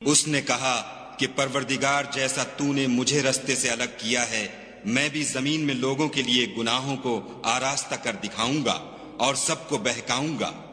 उसने कहा कि परवरदिगार, जैसा तूने मुझे रास्ते से अलग किया है, मैं भी जमीन में लोगों के लिए गुनाहों को आरास्ता कर दिखाऊंगा और सबको बहकाऊंगा।